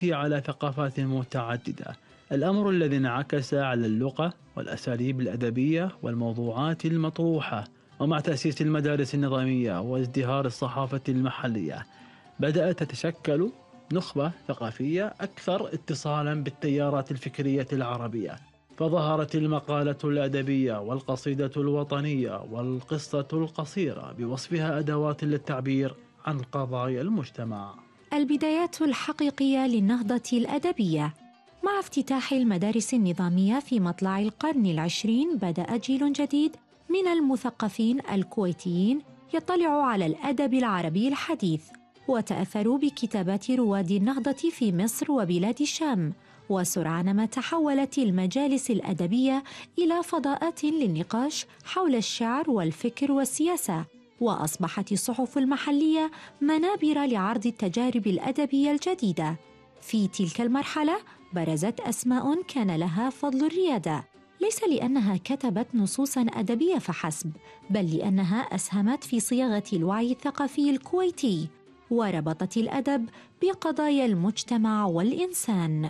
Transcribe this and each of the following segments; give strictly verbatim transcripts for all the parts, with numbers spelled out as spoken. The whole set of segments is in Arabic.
على ثقافات متعددة، الأمر الذي انعكس على اللغة والأساليب الأدبية والموضوعات المطروحة. ومع تأسيس المدارس النظامية وازدهار الصحافة المحلية، بدأت تتشكل نخبة ثقافية أكثر اتصالا بالتيارات الفكرية العربية، فظهرت المقالة الأدبية والقصيدة الوطنية والقصة القصيرة بوصفها أدوات للتعبير عن قضايا المجتمع. البدايات الحقيقية للنهضة الأدبية. مع افتتاح المدارس النظامية في مطلع القرن العشرين، بدأ جيل جديد من المثقفين الكويتيين يطلع على الأدب العربي الحديث، وتأثروا بكتابات رواد النهضة في مصر وبلاد الشام. وسرعان ما تحولت المجالس الأدبية إلى فضاءات للنقاش حول الشعر والفكر والسياسة، وأصبحت الصحف المحلية منابر لعرض التجارب الأدبية الجديدة. في تلك المرحلة برزت أسماء كان لها فضل الريادة، ليس لأنها كتبت نصوصاً أدبية فحسب، بل لأنها أسهمت في صياغة الوعي الثقافي الكويتي، وربطت الأدب بقضايا المجتمع والإنسان.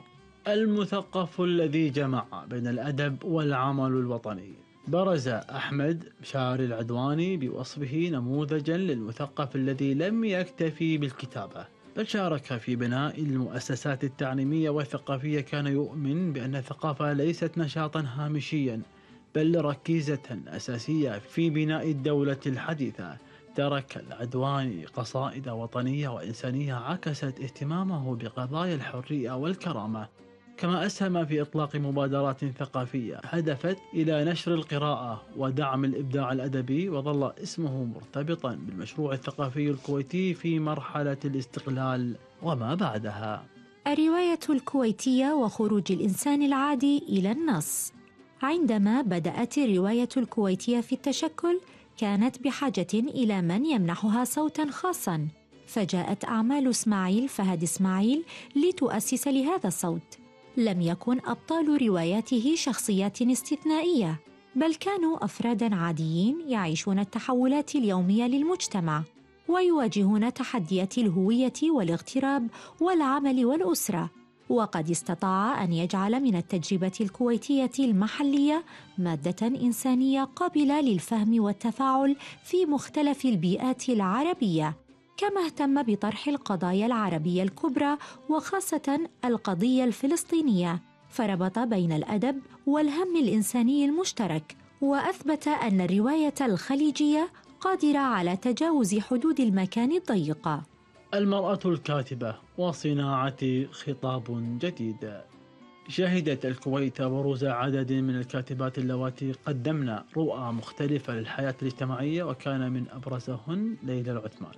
المثقف الذي جمع بين الأدب والعمل الوطني. برز أحمد شاري العدواني بوصفه نموذجاً للمثقف الذي لم يكتفي بالكتابة، بل شارك في بناء المؤسسات التعليمية والثقافية. كان يؤمن بأن الثقافة ليست نشاطاً هامشياً، بل ركيزة أساسية في بناء الدولة الحديثة. ترك العدواني قصائد وطنية وإنسانية عكست اهتمامه بقضايا الحرية والكرامة، كما أسهم في إطلاق مبادرات ثقافية هدفت إلى نشر القراءة ودعم الإبداع الأدبي. وظل اسمه مرتبطا بالمشروع الثقافي الكويتي في مرحلة الاستقلال وما بعدها. الرواية الكويتية وخروج الإنسان العادي إلى النص. عندما بدأت الرواية الكويتية في التشكل، كانت بحاجة إلى من يمنحها صوتاً خاصاً، فجاءت أعمال إسماعيل فهد إسماعيل لتؤسس لهذا الصوت. لم يكن أبطال رواياته شخصيات استثنائية، بل كانوا أفراداً عاديين يعيشون التحولات اليومية للمجتمع، ويواجهون تحديات الهوية والاغتراب والعمل والأسرة. وقد استطاع أن يجعل من التجربة الكويتية المحلية مادة إنسانية قابلة للفهم والتفاعل في مختلف البيئات العربية، كما اهتم بطرح القضايا العربية الكبرى وخاصة القضية الفلسطينية، فربط بين الأدب والهم الإنساني المشترك، وأثبت أن الرواية الخليجية قادرة على تجاوز حدود المكان الضيقة. المرأة الكاتبة وصناعة خطاب جديد. شهدت الكويت بروز عدد من الكاتبات اللواتي قدمن رؤى مختلفة للحياة الاجتماعية، وكان من أبرزهن ليلى العثمان.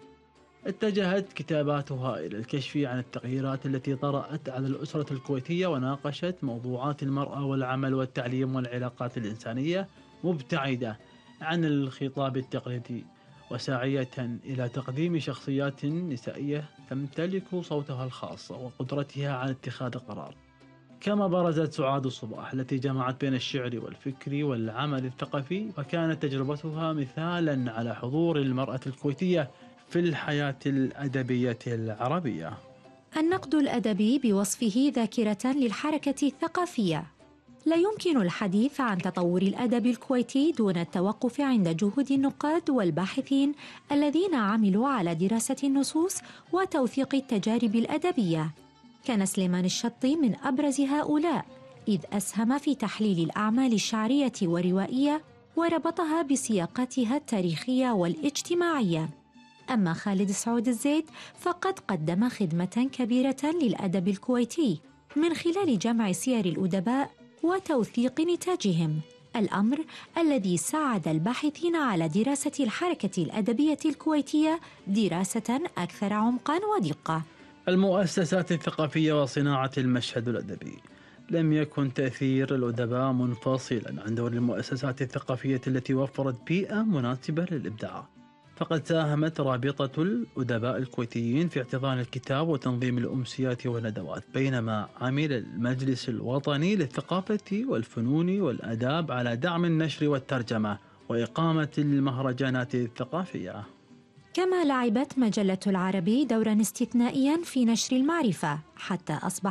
اتجهت كتاباتها إلى الكشف عن التغييرات التي طرأت على الأسرة الكويتية، وناقشت موضوعات المرأة والعمل والتعليم والعلاقات الإنسانية، مبتعدة عن الخطاب التقليدي وساعية إلى تقديم شخصيات نسائية تمتلك صوتها الخاص وقدرتها على اتخاذ القرار. كما برزت سعاد الصباح التي جمعت بين الشعر والفكر والعمل الثقافي، وكانت تجربتها مثالا على حضور المرأة الكويتية في الحياة الأدبية العربية. النقد الأدبي بوصفه ذاكرة للحركة الثقافية. لا يمكن الحديث عن تطور الأدب الكويتي دون التوقف عند جهود النقاد والباحثين الذين عملوا على دراسة النصوص وتوثيق التجارب الأدبية. كان سليمان الشطي من أبرز هؤلاء، إذ أسهم في تحليل الأعمال الشعرية والروائية وربطها بسياقاتها التاريخية والاجتماعية. أما خالد سعود الزيد فقد قدم خدمة كبيرة للأدب الكويتي من خلال جمع سير الأدباء وتوثيق نتاجهم، الأمر الذي ساعد الباحثين على دراسة الحركة الأدبية الكويتية دراسة أكثر عمقاً ودقة. المؤسسات الثقافية وصناعة المشهد الأدبي. لم يكن تأثير الأدباء منفصلاً عن دور المؤسسات الثقافية التي وفرت بيئة مناسبة للإبداع، فقد ساهمت رابطة الأدباء الكويتيين في احتضان الكتاب وتنظيم الأمسيات والندوات، بينما عمل المجلس الوطني للثقافة والفنون والآداب على دعم النشر والترجمة وإقامة المهرجانات الثقافية. كما لعبت مجلة العربي دوراً استثنائياً في نشر المعرفة، حتى أصبح